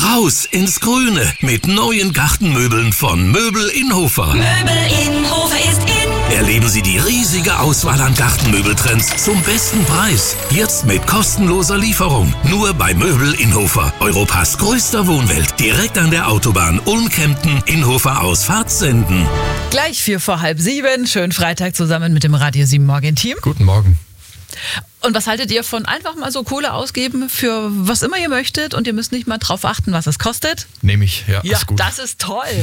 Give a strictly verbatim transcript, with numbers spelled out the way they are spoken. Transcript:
Raus ins Grüne mit neuen Gartenmöbeln von Möbel Innhofer. Möbel Innhofer ist in. Erleben Sie die riesige Auswahl an Gartenmöbeltrends zum besten Preis. Jetzt mit kostenloser Lieferung. Nur bei Möbel Innhofer. Europas größter Wohnwelt. Direkt an der Autobahn Ulm-Kempten, Innhofer Ausfahrt Senden. Gleich vier vor halb sieben. Schönen Freitag zusammen mit dem Radio sieben Morgen-Team. Guten Morgen. Und was haltet ihr von einfach mal so Kohle ausgeben für was immer ihr möchtet und ihr müsst nicht mal drauf achten, was es kostet? Nehme ich, ja, Ja, ist gut. das ist toll.